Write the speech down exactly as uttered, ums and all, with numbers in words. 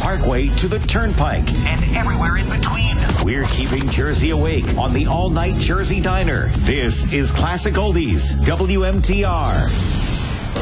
Parkway to the Turnpike, and everywhere in between. We're keeping Jersey awake on the all-night Jersey Diner. This is Classic Oldies, W M T R.